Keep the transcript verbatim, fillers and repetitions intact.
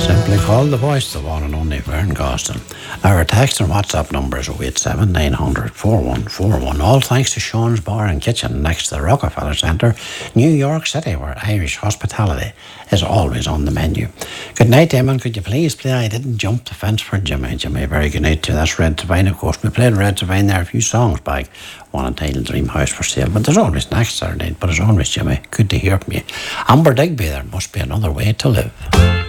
Simply call the voice, the one and only Vern Gosden. Our text and WhatsApp number is oh eight seven, nine hundred, four one four one. All thanks to Sean's Bar and Kitchen next to the Rockefeller Centre, New York City, where Irish hospitality is always on the menu. Good night, Eamon. Could you please play I Didn't Jump the Fence for Jimmy? Jimmy, very good night to you. That's Red Divine, of course. We played Red Divine there a few songs back. One entitled Dream House for Sale. But there's always next Saturday. But as always, Jimmy, good to hear from you. Amber Digby, there must be another way to live.